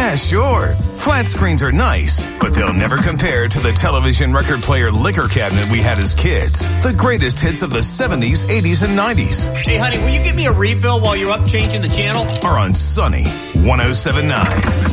Yeah, sure. Flat screens are nice, but they'll never compare to the television record player liquor cabinet we had as kids. The greatest hits of the 70s, 80s, and 90s. Hey, honey, will you get me a refill while you're up changing the channel? Are on Sunny 107.9.